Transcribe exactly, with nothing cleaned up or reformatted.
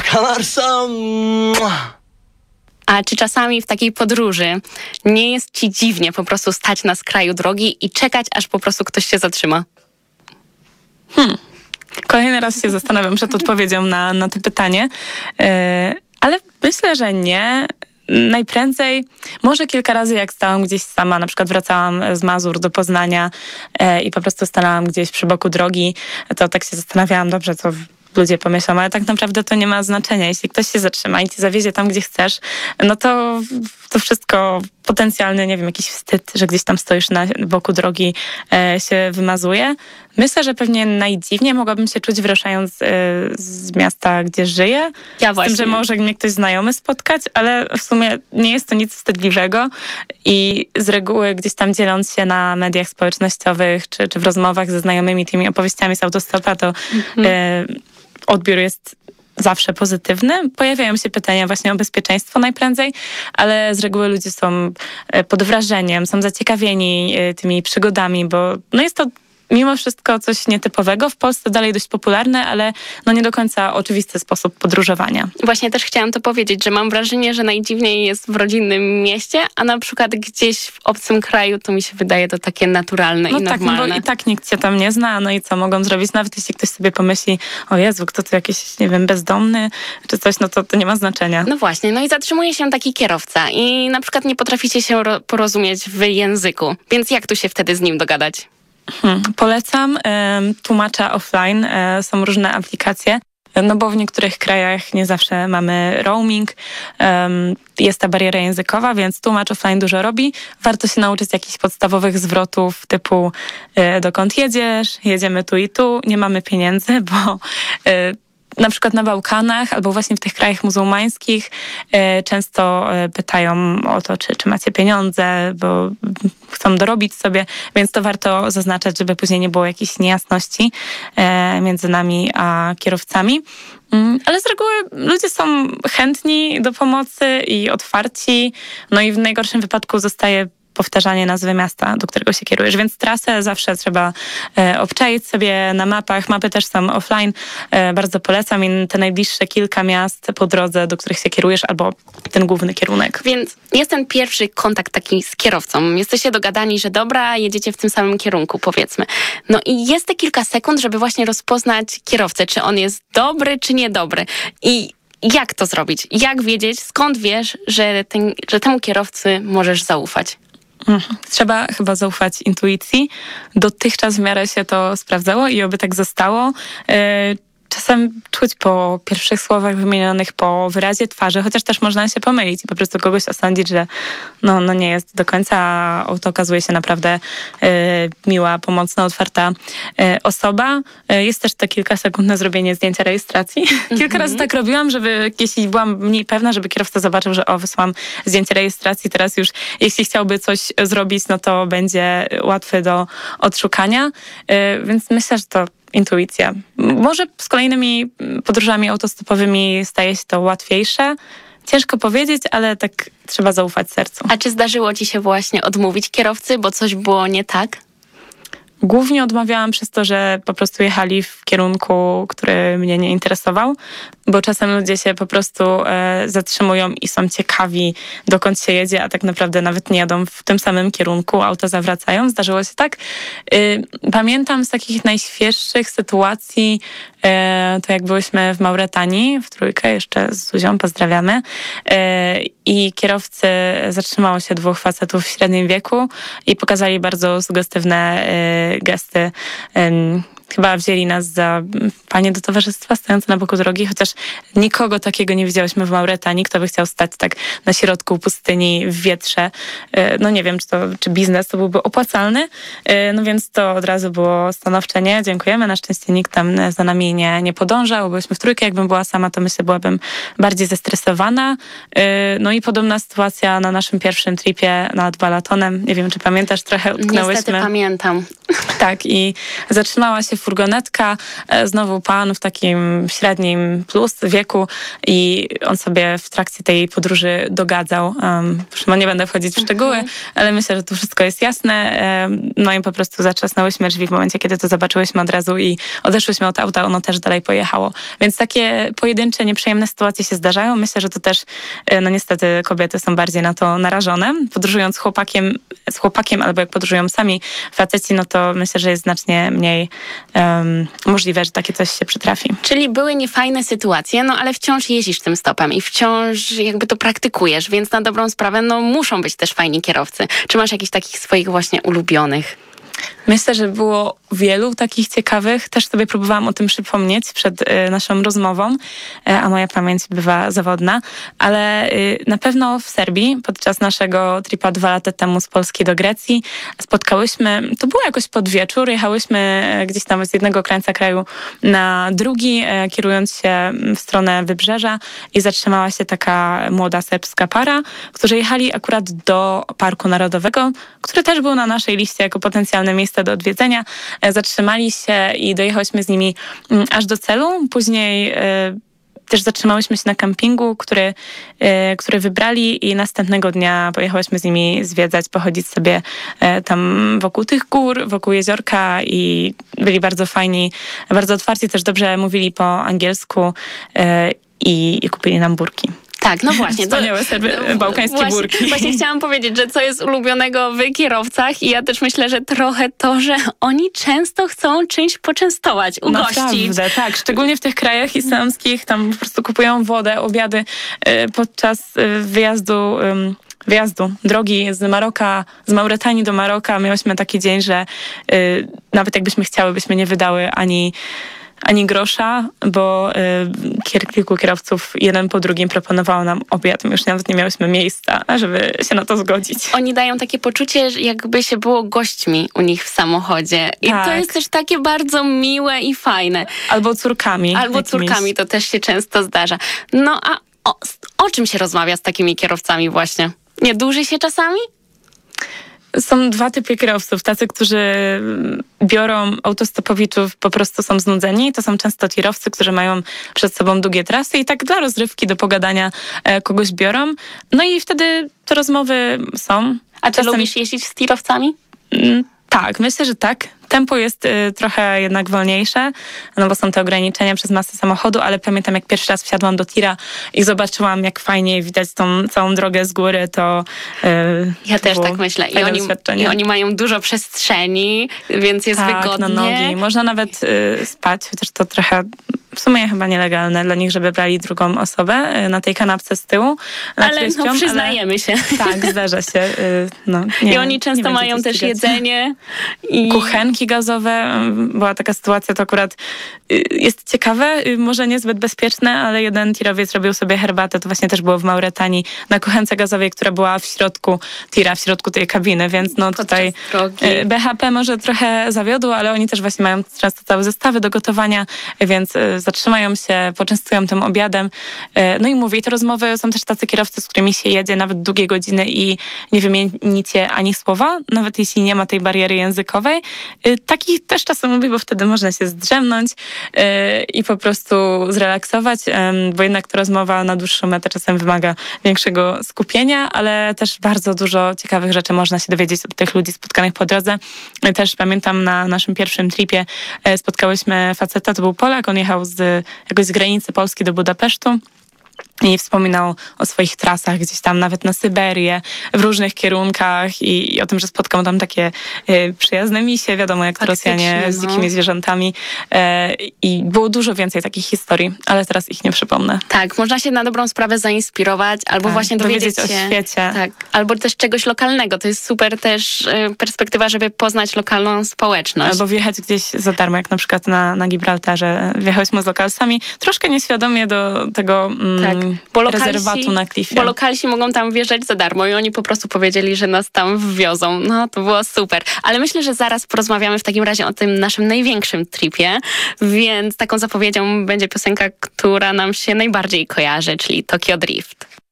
Taka Marsa... A czy czasami w takiej podróży nie jest ci dziwnie po prostu stać na skraju drogi i czekać, aż po prostu ktoś się zatrzyma? Hmm. Kolejny raz się zastanawiam przed odpowiedzią na, na to pytanie, yy, ale myślę, że nie. Najprędzej, może kilka razy jak stałam gdzieś sama, na przykład wracałam z Mazur do Poznania yy, i po prostu stanęłam gdzieś przy boku drogi, to tak się zastanawiałam, dobrze, co ludzie pomyślą, ale tak naprawdę to nie ma znaczenia. Jeśli ktoś się zatrzyma i cię zawiezie tam, gdzie chcesz, no to to wszystko potencjalny, nie wiem, jakiś wstyd, że gdzieś tam stoisz na boku drogi, e, się wymazuje. Myślę, że pewnie najdziwniej mogłabym się czuć wyruszając e, z miasta, gdzie żyję. Ja z właśnie. tym, że może mnie ktoś znajomy spotkać, ale w sumie nie jest to nic wstydliwego i z reguły gdzieś tam dzieląc się na mediach społecznościowych czy, czy w rozmowach ze znajomymi tymi opowieściami z autostopa, to mhm. e, odbiór jest zawsze pozytywny. Pojawiają się pytania właśnie o bezpieczeństwo najprędzej, ale z reguły ludzie są pod wrażeniem, są zaciekawieni tymi przygodami, bo no jest to mimo wszystko coś nietypowego. W Polsce dalej dość popularne, ale no nie do końca oczywisty sposób podróżowania. Właśnie też chciałam to powiedzieć, że mam wrażenie, że najdziwniej jest w rodzinnym mieście, a na przykład gdzieś w obcym kraju to mi się wydaje to takie naturalne no i tak, normalne. No bo i tak nikt cię tam nie zna, no i co mogą zrobić? Nawet jeśli ktoś sobie pomyśli, o Jezu, kto to jakiś, nie wiem, bezdomny czy coś, no to to nie ma znaczenia. No właśnie, no i zatrzymuje się taki kierowca i na przykład nie potraficie się ro- porozumieć w języku, więc jak tu się wtedy z nim dogadać? Hmm, polecam um, tłumacza offline. Um, są różne aplikacje, no bo w niektórych krajach nie zawsze mamy roaming. Um, jest ta bariera językowa, więc tłumacz offline dużo robi. Warto się nauczyć jakichś podstawowych zwrotów typu e, dokąd jedziesz, jedziemy tu i tu, nie mamy pieniędzy, bo e, na przykład na Bałkanach albo właśnie w tych krajach muzułmańskich e, często e, pytają o to, czy, czy macie pieniądze, bo chcą dorobić sobie, więc to warto zaznaczać, żeby później nie było jakichś niejasności e, między nami a kierowcami. Mm, ale z reguły ludzie są chętni do pomocy i otwarci, no i w najgorszym wypadku zostaje powtarzanie nazwy miasta, do którego się kierujesz. Więc trasę zawsze trzeba e, obczaić sobie na mapach. Mapy też są offline. E, bardzo polecam i te najbliższe kilka miast po drodze, do których się kierujesz, albo ten główny kierunek. Więc jest ten pierwszy kontakt taki z kierowcą. Jesteście dogadani, że dobra, jedziecie w tym samym kierunku, powiedzmy. No i jest te kilka sekund, żeby właśnie rozpoznać kierowcę, czy on jest dobry, czy niedobry. I jak to zrobić? Jak wiedzieć, skąd wiesz, że, ten, że temu kierowcy możesz zaufać? Trzeba chyba zaufać intuicji. Dotychczas w miarę się to sprawdzało i oby tak zostało. Czasem czuć po pierwszych słowach wymienionych, po wyrazie twarzy, chociaż też można się pomylić i po prostu kogoś osądzić, że no, no nie jest do końca, a to okazuje się naprawdę y, miła, pomocna, otwarta y, osoba. Y, jest też te kilka sekund na zrobienie zdjęcia rejestracji. Mm-hmm. Kilka razy tak robiłam, żeby, jeśli byłam mniej pewna, żeby kierowca zobaczył, że o, wysłałam zdjęcie rejestracji, teraz już jeśli chciałby coś zrobić, no to będzie łatwy do odszukania. Y, więc myślę, że to intuicja. Może z kolejnymi podróżami autostopowymi staje się to łatwiejsze. Ciężko powiedzieć, ale tak trzeba zaufać sercu. A czy zdarzyło ci się właśnie odmówić kierowcy, bo coś było nie tak? Głównie odmawiałam przez to, że po prostu jechali w kierunku, który mnie nie interesował, bo czasem ludzie się po prostu e, zatrzymują i są ciekawi, dokąd się jedzie, a tak naprawdę nawet nie jadą w tym samym kierunku, auta zawracają. Zdarzyło się tak. Y, pamiętam z takich najświeższych sytuacji, e, to jak byłyśmy w Mauretanii, w trójkę, jeszcze z Zuzią, pozdrawiamy, e, i kierowcy, zatrzymało się dwóch facetów w średnim wieku i pokazali bardzo sugestywne e, gesty. Chyba wzięli nas za panie do towarzystwa stojące na boku drogi, chociaż nikogo takiego nie widziałyśmy w Mauretanii. Kto by chciał stać tak na środku pustyni w wietrze. No nie wiem, czy, to, czy biznes to byłby opłacalny. No więc to od razu było stanowcze nie. Dziękujemy. Na szczęście nikt tam za nami nie, nie podążał. Byliśmy w trójkę. Jakbym była sama, to myślę, byłabym bardziej zestresowana. No i podobna sytuacja na naszym pierwszym tripie nad Balatonem. Nie wiem, czy pamiętasz, trochę utknęłyśmy. Niestety pamiętam. Tak, i zatrzymała się furgonetka, znowu pan w takim średnim plus wieku i on sobie w trakcie tej podróży dogadzał. Um, no nie będę wchodzić w szczegóły, mhm. ale myślę, że tu wszystko jest jasne. No i po prostu zatrzasnęłyśmy drzwi w momencie, kiedy to zobaczyłyśmy od razu i odeszłyśmy od auta, ono też dalej pojechało. Więc takie pojedyncze, nieprzyjemne sytuacje się zdarzają. Myślę, że to też, no niestety kobiety są bardziej na to narażone. Podróżując z chłopakiem, z chłopakiem albo jak podróżują sami faceci, no to myślę, że jest znacznie mniej um, możliwe, że takie coś się przytrafi. Czyli były niefajne sytuacje, no ale wciąż jeździsz tym stopem i wciąż jakby to praktykujesz, więc na dobrą sprawę no muszą być też fajni kierowcy. Czy masz jakichś takich swoich właśnie ulubionych? Myślę, że było wielu takich ciekawych. Też sobie próbowałam o tym przypomnieć przed y, naszą rozmową, y, a moja pamięć bywa zawodna. Ale y, na pewno w Serbii podczas naszego tripa dwa lata temu z Polski do Grecji spotkałyśmy, to było jakoś pod wieczór, jechałyśmy gdzieś tam z jednego krańca kraju na drugi, y, kierując się w stronę wybrzeża i zatrzymała się taka młoda serbska para, którzy jechali akurat do Parku Narodowego, który też był na naszej liście jako potencjalne miejsce do odwiedzenia. Zatrzymali się i dojechałyśmy z nimi aż do celu. Później też zatrzymałyśmy się na kampingu, który, który wybrali i następnego dnia pojechałyśmy z nimi zwiedzać, pochodzić sobie tam wokół tych gór, wokół jeziorka i byli bardzo fajni, bardzo otwarci, też dobrze mówili po angielsku i, i kupili nam burki. Tak, no właśnie. Wspaniałe serby, bałkańskie właśnie, burki. Właśnie chciałam powiedzieć, że co jest ulubionego w kierowcach i ja też myślę, że trochę to, że oni często chcą czymś poczęstować, ugościć. Naprawdę, tak. Szczególnie w tych krajach islamskich, tam po prostu kupują wodę, obiady podczas wyjazdu wyjazdu, drogi z Maroka, z Mauretanii do Maroka. Miałyśmy taki dzień, że nawet jakbyśmy chciały, byśmy nie wydały ani ani grosza, bo y, kilku kierowców jeden po drugim proponowało nam obiad. My już nawet nie miałyśmy miejsca, żeby się na to zgodzić. Oni dają takie poczucie, jakby się było gośćmi u nich w samochodzie. I tak. To jest też takie bardzo miłe i fajne. Albo córkami. Albo jakimiś. Córkami, to też się często zdarza. No a o, o czym się rozmawia z takimi kierowcami właśnie? Nie dłuży się czasami? Są dwa typy kierowców. Tacy, którzy biorą autostopowiczów, po prostu są znudzeni. To są często tirowcy, którzy mają przed sobą długie trasy i tak dla rozrywki, do pogadania kogoś biorą. No i wtedy te rozmowy są. A ty Czasem... lubisz jeździć z tirowcami? Tak, myślę, że tak. Tempo jest y, trochę jednak wolniejsze, no bo są te ograniczenia przez masę samochodu, ale pamiętam, jak pierwszy raz wsiadłam do tira i zobaczyłam, jak fajnie widać tą całą drogę z góry, to y, ja też tak myślę. I oni, I oni mają dużo przestrzeni, więc jest tak, wygodnie. na nogi. Można nawet y, spać, chociaż to trochę w sumie chyba nielegalne dla nich, żeby brali drugą osobę y, na tej kanapce z tyłu. Ale no, przyznajemy ale, się. Tak, zdarza się. Y, no, nie, I oni często mają też jedzenie. I kuchenki gazowe. Była taka sytuacja, to akurat jest ciekawe, może niezbyt bezpieczne, ale jeden tirowiec robił sobie herbatę, to właśnie też było w Mauretanii, na kuchence gazowej, która była w środku tira, w środku tej kabiny, więc no tutaj B H P może trochę zawiodło, ale oni też właśnie mają często całe zestawy do gotowania, więc zatrzymają się, poczęstują tym obiadem. No i mówię, te rozmowy są też tacy kierowcy, z którymi się jedzie nawet długie godziny i nie wymienicie ani słowa, nawet jeśli nie ma tej bariery językowej. Takich też czasem lubię, bo wtedy można się zdrzemnąć yy, i po prostu zrelaksować, yy, bo jednak ta rozmowa na dłuższą metę czasem wymaga większego skupienia, ale też bardzo dużo ciekawych rzeczy można się dowiedzieć od tych ludzi spotkanych po drodze. Yy, też pamiętam na naszym pierwszym tripie yy, spotkałyśmy faceta, to był Polak, on jechał z, jakoś z granicy Polski do Budapesztu. I wspominał o swoich trasach gdzieś tam, nawet na Syberię, w różnych kierunkach i, i o tym, że spotkał tam takie y, przyjazne misie, wiadomo jak to Rosjanie no. z dzikimi zwierzętami. Y, I było dużo więcej takich historii, ale teraz ich nie przypomnę. Tak, można się na dobrą sprawę zainspirować, albo tak, właśnie dowiedzieć, dowiedzieć się, o świecie. Tak, albo też czegoś lokalnego. To jest super też y, perspektywa, żeby poznać lokalną społeczność. Albo wjechać gdzieś za darmo, jak na przykład na, na Gibraltarze. Wjechałyśmy z lokalsami, troszkę nieświadomie do tego mm, tak. Bo lokalsi, rezerwatu na klifie. Bo lokalsi mogą tam wjeżdżać za darmo i oni po prostu powiedzieli, że nas tam wwiozą. No to było super. Ale myślę, że zaraz porozmawiamy w takim razie o tym naszym największym tripie, więc taką zapowiedzią będzie piosenka, która nam się najbardziej kojarzy, czyli Tokyo Drift.